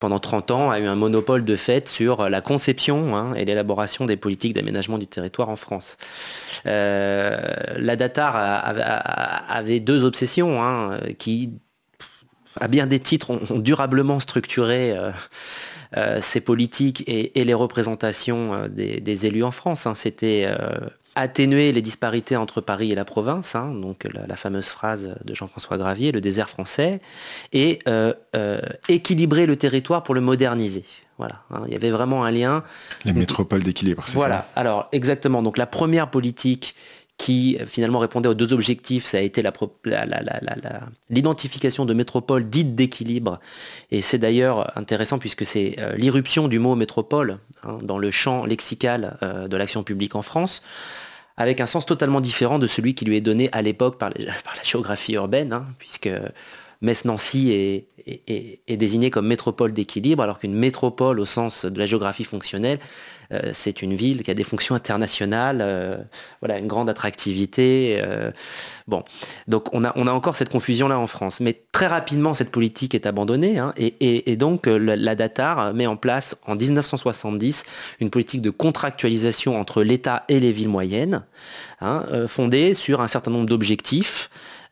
pendant 30 ans, a eu un monopole de fait sur la conception et l'élaboration des politiques d'aménagement du territoire en France. La Datar avait deux obsessions qui, à bien des titres, ont durablement structuré ces politiques et les représentations des élus en France. C'était atténuer les disparités entre Paris et la province, donc la fameuse phrase de Jean-François Gravier, le désert français, et équilibrer le territoire pour le moderniser. Voilà, il y avait vraiment un lien. Les métropoles d'équilibre, c'est voilà, ça. alors exactement. Donc la première politique qui finalement répondait aux deux objectifs, ça a été l'identification de métropoles dites d'équilibre. Et c'est d'ailleurs intéressant puisque c'est l'irruption du mot métropole dans le champ lexical de l'action publique en France, avec un sens totalement différent de celui qui lui est donné à l'époque par la géographie urbaine, puisque Metz-Nancy est désignée comme métropole d'équilibre, alors qu'une métropole au sens de la géographie fonctionnelle, c'est une ville qui a des fonctions internationales, une grande attractivité. Bon, donc on a encore cette confusion-là en France. Mais très rapidement, cette politique est abandonnée, et donc la Datar met en place en 1970 une politique de contractualisation entre l'État et les villes moyennes, fondée sur un certain nombre d'objectifs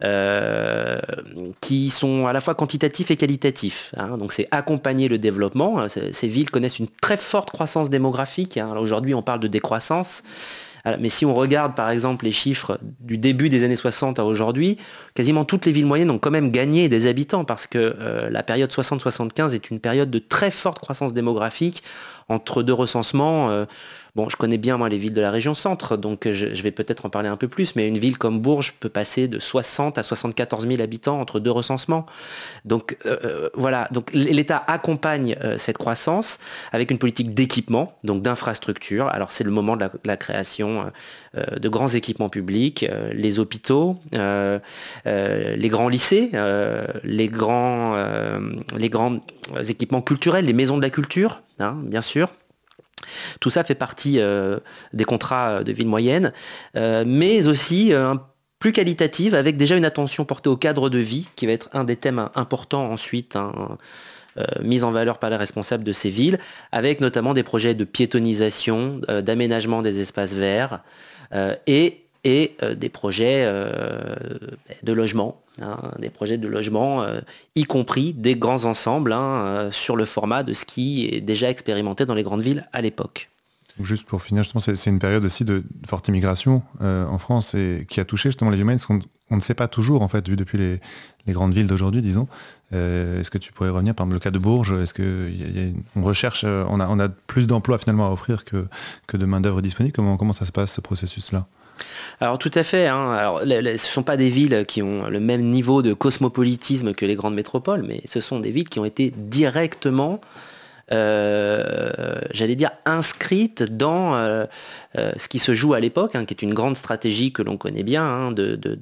qui sont à la fois quantitatifs et qualitatifs. Donc c'est accompagner le développement. Ces villes connaissent une très forte croissance démographique. Aujourd'hui, on parle de décroissance. Mais si on regarde par exemple les chiffres du début des années 60 à aujourd'hui, quasiment toutes les villes moyennes ont quand même gagné des habitants parce que la période 60-75 est une période de très forte croissance démographique entre deux recensements. Je connais bien moi les villes de la région centre, donc je vais peut-être en parler un peu plus, mais une ville comme Bourges peut passer de 60 à 74 000 habitants entre deux recensements. Donc voilà, donc l'État accompagne cette croissance avec une politique d'équipement, donc d'infrastructure. Alors c'est le moment de la création de grands équipements publics, les hôpitaux, les grands lycées, les grands équipements culturels, les maisons de la culture, bien sûr. Tout ça fait partie des contrats de ville moyenne, mais aussi plus qualitative, avec déjà une attention portée au cadre de vie, qui va être un des thèmes importants ensuite, mis en valeur par les responsables de ces villes, avec notamment des projets de piétonisation, d'aménagement des espaces verts, et des projets de logement, des projets de logement, y compris des grands ensembles sur le format de ce qui est déjà expérimenté dans les grandes villes à l'époque. Juste pour finir, justement, c'est une période aussi de forte immigration en France et qui a touché justement les villes moyennes, parce qu'on ne sait pas toujours, en fait, vu depuis les grandes villes d'aujourd'hui, disons. Est-ce que tu pourrais revenir, par exemple, le cas de Bourges, est-ce qu'on recherche, on a plus d'emplois finalement à offrir que de main-d'œuvre disponible? Comment ça se passe, ce processus-là? Alors tout à fait. Alors, ce ne sont pas des villes qui ont le même niveau de cosmopolitisme que les grandes métropoles, mais ce sont des villes qui ont été directement, j'allais dire, inscrites dans ce qui se joue à l'époque, qui est une grande stratégie que l'on connaît bien,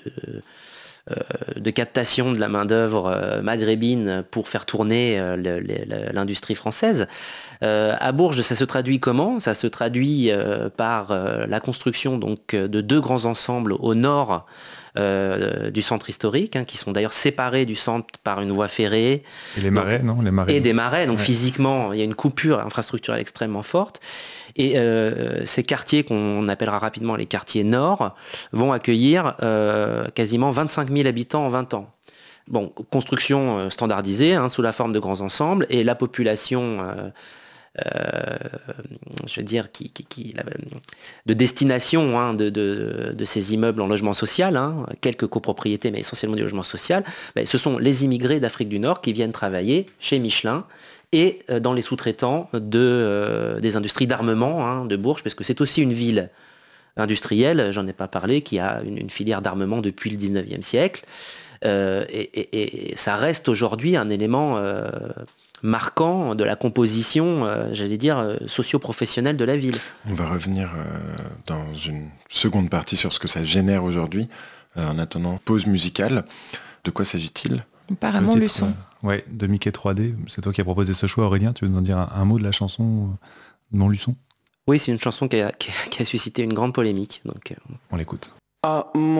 de captation de la main-d'œuvre maghrébine pour faire tourner l'industrie française. À Bourges, ça se traduit comment? Ça se traduit par la construction donc, de deux grands ensembles au nord du centre historique, qui sont d'ailleurs séparés du centre par une voie ferrée. Et les marais, non? Les marais. Et des marais, donc physiquement, il y a une coupure infrastructurelle extrêmement forte. Et ces quartiers qu'on appellera rapidement les quartiers nord vont accueillir quasiment 25 000 habitants en 20 ans. Bon, construction standardisée, sous la forme de grands ensembles, et la population, je veux dire, de destination de ces immeubles en logement social, quelques copropriétés, mais essentiellement du logement social, ce sont les immigrés d'Afrique du Nord qui viennent travailler chez Michelin et dans les sous-traitants des industries d'armement de Bourges, parce que c'est aussi une ville industrielle, j'en ai pas parlé, qui a une filière d'armement depuis le 19e siècle. Et ça reste aujourd'hui un élément marquant de la composition, j'allais dire, socio-professionnelle de la ville. On va revenir dans une seconde partie sur ce que ça génère aujourd'hui. En attendant, pause musicale. De quoi s'agit-il? Apparemment, le son. Ouais, de Mickey 3D. C'est toi qui as proposé ce choix, Aurélien. Tu veux nous en dire un mot de la chanson Non Luçon? Oui, c'est une chanson qui a suscité une grande polémique. Donc, on l'écoute.